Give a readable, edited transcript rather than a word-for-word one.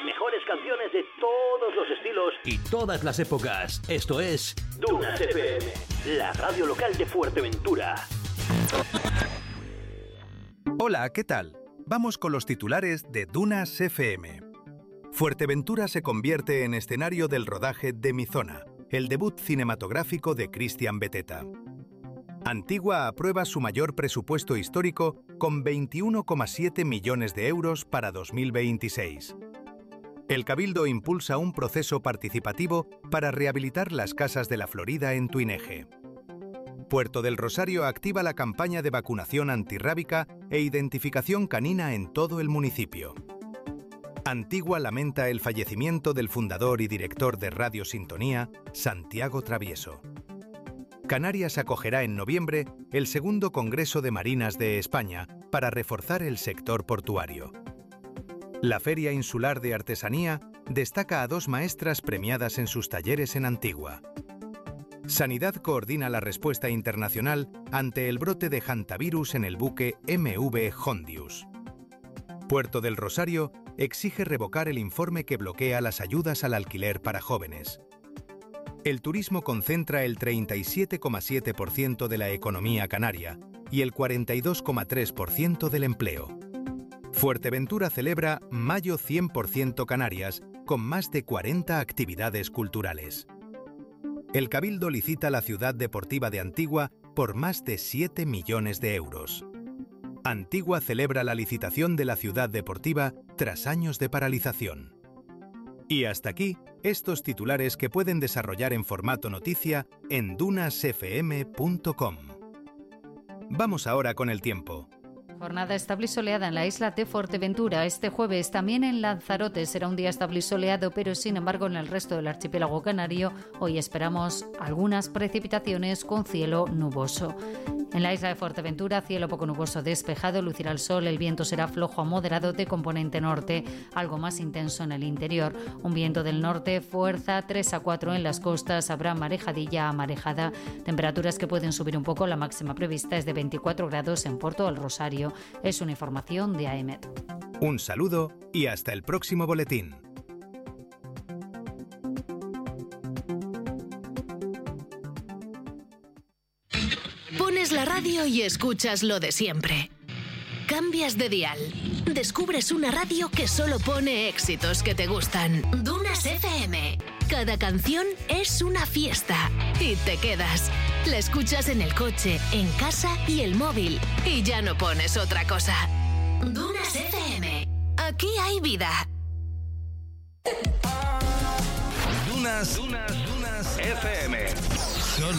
mejores canciones de todos los estilos y todas las épocas. Esto es Dunas FM, la radio local de Fuerteventura. Hola, ¿qué tal? Vamos con los titulares de Dunas FM. Fuerteventura se convierte en escenario del rodaje de Mi Zona, el debut cinematográfico de Cristian Beteta. Antigua aprueba su mayor presupuesto histórico con 21,7 millones de euros para 2026. El Cabildo impulsa un proceso participativo para rehabilitar las casas de la Florida en Tuineje. Puerto del Rosario activa la campaña de vacunación antirrábica e identificación canina en todo el municipio. Antigua lamenta el fallecimiento del fundador y director de Radio Sintonía, Santiago Travieso. Canarias acogerá en noviembre el segundo Congreso de Marinas de España para reforzar el sector portuario. La Feria Insular de Artesanía destaca a 2 maestras premiadas en sus talleres en Antigua. Sanidad coordina la respuesta internacional ante el brote de hantavirus en el buque MV Hondius. Puerto del Rosario exige revocar el informe que bloquea las ayudas al alquiler para jóvenes. El turismo concentra el 37,7% de la economía canaria y el 42,3% del empleo. Fuerteventura celebra Mayo 100% Canarias con más de 40 actividades culturales. El Cabildo licita la ciudad deportiva de Antigua por más de 7 millones de euros. Antigua celebra la licitación de la ciudad deportiva tras años de paralización. Y hasta aquí, estos titulares que pueden desarrollar en formato noticia en dunasfm.com. Vamos ahora con el tiempo. Jornada estable y soleada en la isla de Fuerteventura. Este jueves también en Lanzarote será un día estable y soleado, pero sin embargo en el resto del archipiélago canario hoy esperamos algunas precipitaciones con cielo nuboso. En la isla de Fuerteventura, cielo poco nuboso despejado, lucirá el sol, el viento será flojo a moderado de componente norte, algo más intenso en el interior. Un viento del norte, fuerza 3 a 4 en las costas, habrá marejadilla a marejada, temperaturas que pueden subir un poco, la máxima prevista es de 24 grados en Puerto del Rosario. Es una información de AEMET. Un saludo y hasta el próximo boletín. Pones la radio y escuchas lo de siempre. Cambias de dial. Descubres una radio que solo pone éxitos que te gustan. Dunas FM. Cada canción es una fiesta. Y te quedas. La escuchas en el coche, en casa y el móvil. Y ya no pones otra cosa. Dunas FM. Aquí hay vida. Dunas FM.